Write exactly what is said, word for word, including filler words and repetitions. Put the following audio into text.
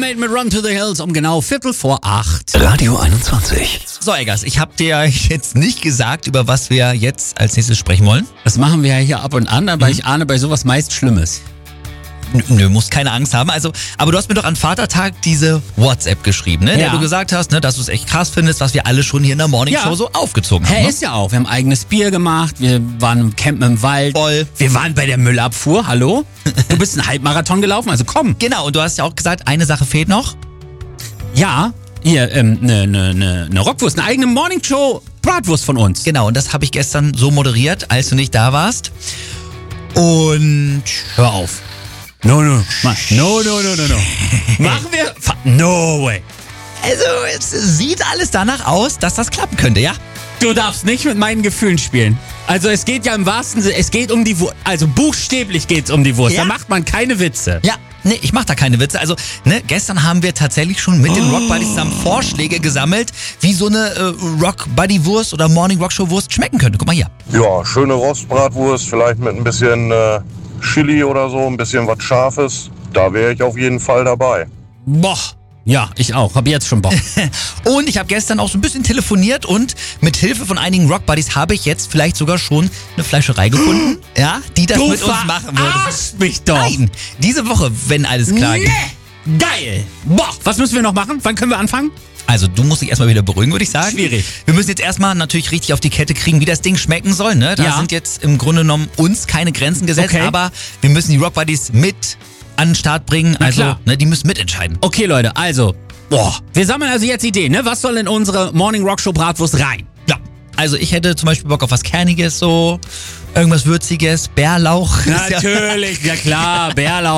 Lemonade mit Run to the Hills um genau Viertel vor acht. Radio einundzwanzig. So, Eggers, ich habe dir jetzt nicht gesagt, über was wir jetzt als nächstes sprechen wollen. Das machen wir ja hier ab und an, aber mhm. ich ahne bei sowas meist Schlimmes. Nö, musst keine Angst haben. Also, aber du hast mir doch an Vatertag diese WhatsApp geschrieben, ne? Ja. Der du gesagt hast, ne, dass du es echt krass findest, was wir alle schon hier in der Morning Show Ja. so aufgezogen haben. Hä, Ne? ist ja auch. Wir haben eigenes Bier gemacht, wir waren im Campen im Wald. Voll. Wir waren bei der Müllabfuhr, hallo? Du bist einen Halbmarathon gelaufen, also komm. Genau, und du hast ja auch gesagt, eine Sache fehlt noch. Ja, hier, ähm, ne, ne, ne, ne Rockwurst, eine eigene Morning Show Bratwurst von uns. Genau, und das habe ich gestern so moderiert, als du nicht da warst. Und Hör auf. No, no, Ma- no, no, no, no, no. Machen wir? Fa- No way. also, es sieht alles danach aus, dass das klappen könnte, ja? Du darfst nicht mit meinen Gefühlen spielen. Also es geht ja im wahrsten Sinne, es geht um die Wurst. Also buchstäblich geht's um die Wurst. Ja. Da macht man keine Witze. Ja, nee, ich mach da keine Witze. Also, ne, gestern haben wir tatsächlich schon mit den Rock Buddies zusammen Vorschläge gesammelt, wie so eine äh, Rock Buddy Wurst oder Morning Rock Show Wurst schmecken könnte. Guck mal hier. Ja, schöne Rostbratwurst, vielleicht mit ein bisschen äh, Chili oder so, ein bisschen was Scharfes. Da wäre ich auf jeden Fall dabei. Boah. Ja, ich auch. Hab jetzt schon Bock. Und ich habe gestern auch so ein bisschen telefoniert und mit Hilfe von einigen Rock Buddies habe ich jetzt vielleicht sogar schon eine Fleischerei gefunden, ja, die das Du mit uns machen würde. verarschst mich doch. Nein, diese Woche, wenn alles klar geht. Nee. Geil. Boah. Was müssen wir noch machen? Wann können wir anfangen? Also du musst dich erstmal wieder beruhigen, würde ich sagen. Schwierig. Wir müssen jetzt erstmal natürlich richtig auf die Kette kriegen, wie das Ding schmecken soll. Ne? Da Ja. sind jetzt im Grunde genommen uns keine Grenzen gesetzt, Okay. aber wir müssen die Rock Buddies mit an den Start bringen. Na Also klar. ne, die müssen mitentscheiden. Okay, Leute, also. Boah. Wir sammeln also jetzt Ideen, ne? Was soll in unsere Morning Rock Show Bratwurst rein? Ja. Also ich hätte zum Beispiel Bock auf was Kerniges, so irgendwas Würziges, Bärlauch. Ist ja- Natürlich, ja klar, Bärlauch.